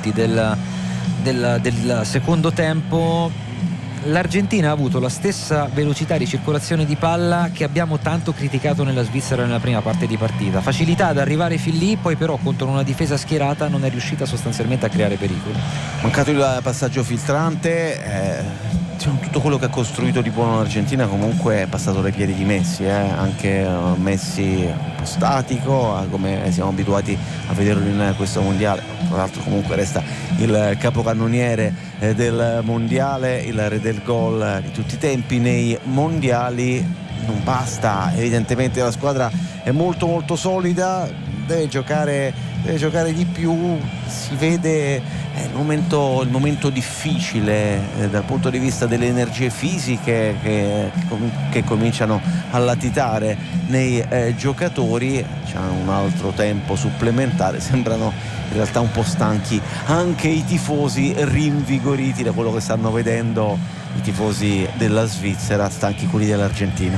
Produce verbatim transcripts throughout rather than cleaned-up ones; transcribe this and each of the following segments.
minuti del, del, del secondo tempo l'Argentina ha avuto la stessa velocità di circolazione di palla che abbiamo tanto criticato nella Svizzera nella prima parte di partita, facilità ad arrivare fin lì, poi però contro una difesa schierata non è riuscita sostanzialmente a creare pericoli. Mancato il passaggio filtrante, eh, tutto quello che ha costruito di buono l'Argentina comunque è passato dai piedi di Messi, eh, anche Messi un po' statico, come siamo abituati a vederlo in questo mondiale. Tra l'altro comunque resta il capocannoniere del mondiale, il re del gol di tutti i tempi nei mondiali. Non basta, evidentemente la squadra è molto molto solida, deve giocare, deve giocare di più. Si vede eh, il, momento, il momento difficile eh, dal punto di vista delle energie fisiche che, che cominciano a latitare nei eh, giocatori. C'è un altro tempo supplementare, sembrano in realtà un po' stanchi anche i tifosi, rinvigoriti da quello che stanno vedendo i tifosi della Svizzera, stanchi quelli dell'Argentina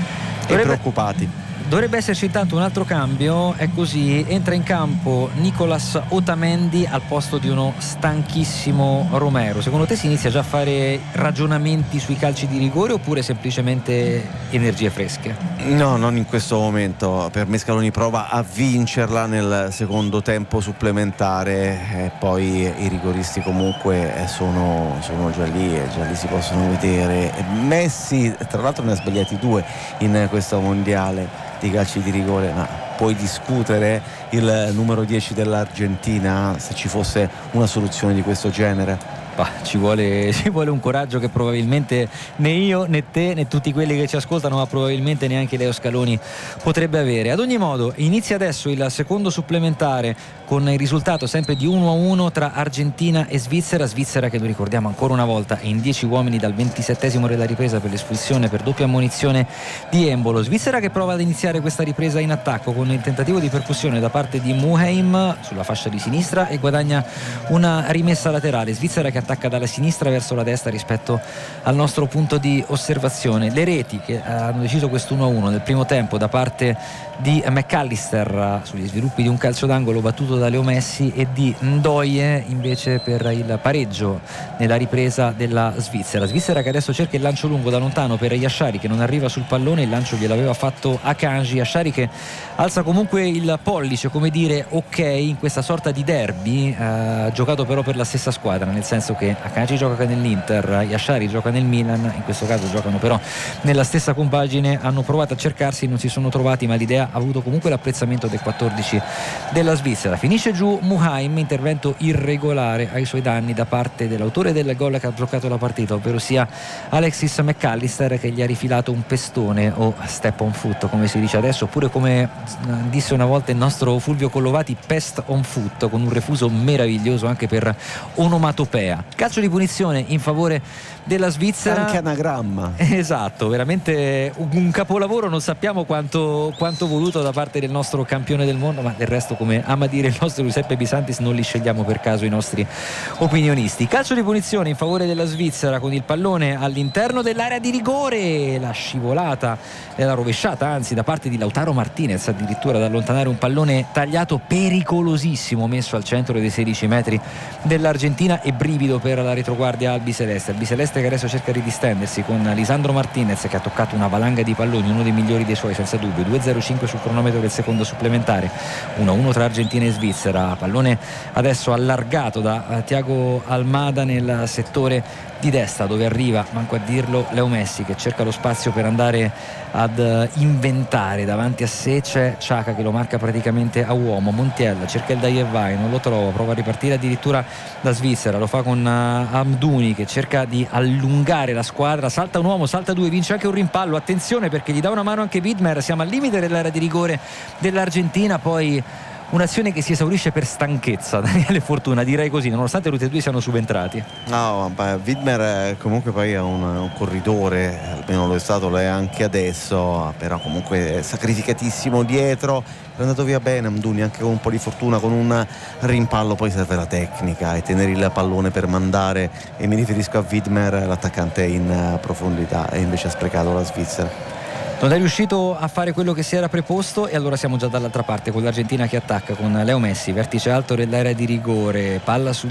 e Dovrebbe... preoccupati. Dovrebbe esserci intanto un altro cambio, è così, entra in campo Nicolas Otamendi al posto di uno stanchissimo Romero. Secondo te si inizia già a fare ragionamenti sui calci di rigore oppure semplicemente energie fresche? No, non in questo momento. Per me Scaloni prova a vincerla nel secondo tempo supplementare e poi i rigoristi comunque sono, sono già lì e già lì si possono vedere. Messi tra l'altro ne ha sbagliati due in questo mondiale di calci di rigore, ma puoi discutere il numero dieci dell'Argentina se ci fosse una soluzione di questo genere? Bah, ci vuole, ci vuole un coraggio che probabilmente né io né te né tutti quelli che ci ascoltano, ma probabilmente neanche Leo Scaloni potrebbe avere. Ad ogni modo inizia adesso il secondo supplementare con il risultato sempre di uno a uno tra Argentina e Svizzera. Svizzera che, lo ricordiamo ancora una volta, è in dieci uomini dal ventisettesimo della ripresa per l'espulsione per doppia ammonizione di Embolo. Svizzera che prova ad iniziare questa ripresa in attacco con il tentativo di percussione da parte di Muheim sulla fascia di sinistra e guadagna una rimessa laterale. Svizzera che attacca dalla sinistra verso la destra rispetto al nostro punto di osservazione. Le reti che hanno deciso questo uno a uno nel primo tempo da parte di McAllister sugli sviluppi di un calcio d'angolo battuto da Leo Messi e di Ndoye invece per il pareggio nella ripresa della Svizzera. Svizzera che adesso cerca il lancio lungo da lontano per Yashari che non arriva sul pallone, il lancio gliel'aveva fatto Akanji. Yashari che alza comunque il pollice, come dire ok in questa sorta di derby eh, giocato però per la stessa squadra, nel senso che Akanji gioca nell'Inter, Yashari gioca nel Milan, in questo caso giocano però nella stessa compagine, hanno provato a cercarsi, non si sono trovati, ma l'idea ha avuto comunque l'apprezzamento del quattordici della Svizzera. Finisce giù Muheim, intervento irregolare ai suoi danni da parte dell'autore del gol che ha bloccato la partita, ovvero sia Alexis McAllister, che gli ha rifilato un pestone o step on foot come si dice adesso, oppure come disse una volta il nostro Fulvio Collovati, pest on foot, con un refuso meraviglioso anche per onomatopea. Calcio di punizione in favore della Svizzera, anche anagramma, esatto, veramente un capolavoro, non sappiamo quanto, quanto voluto da parte del nostro campione del mondo, ma del resto, come ama dire il nostro Giuseppe Bisantis, non li scegliamo per caso i nostri opinionisti. Calcio di punizione in favore della Svizzera con il pallone all'interno dell'area di rigore, la scivolata e la rovesciata anzi da parte di Lautaro Martinez, addirittura ad allontanare un pallone tagliato pericolosissimo messo al centro dei sedici metri dell'Argentina, e brivido per la retroguardia albiceleste. Albiceleste che adesso cerca di distendersi con Lisandro Martinez che ha toccato una valanga di palloni, uno dei migliori dei suoi senza dubbio. Due zero cinque sul cronometro del secondo supplementare, uno a uno tra Argentina e Svizzera. Pallone adesso allargato da uh, Thiago Almada nel settore di destra, dove arriva, manco a dirlo, Leo Messi che cerca lo spazio per andare ad uh, inventare. Davanti a sé c'è Xhaka che lo marca praticamente a uomo. Montiel cerca il dai e vai, non lo trova, prova a ripartire addirittura da Svizzera, lo fa con uh, Amdouni che cerca di allungare la squadra, salta un uomo, salta due, vince anche un rimpallo, attenzione perché gli dà una mano anche Widmer, siamo al limite dell'area di rigore dell'Argentina. Poi un'azione che si esaurisce per stanchezza, Daniele Fortuna, direi così, nonostante tutti e due siano subentrati. No, Widmer comunque poi è un, un corridore, almeno lo è stato, lo è anche adesso, però comunque è sacrificatissimo dietro, è andato via bene Amdouni anche con un po' di fortuna, con un rimpallo. Poi serve la tecnica e tenere il pallone per mandare, e mi riferisco a Widmer, l'attaccante in profondità, e invece ha sprecato la Svizzera. Non è riuscito a fare quello che si era preposto, e allora siamo già dall'altra parte con l'Argentina che attacca con Leo Messi, vertice alto dell'area di rigore, palla su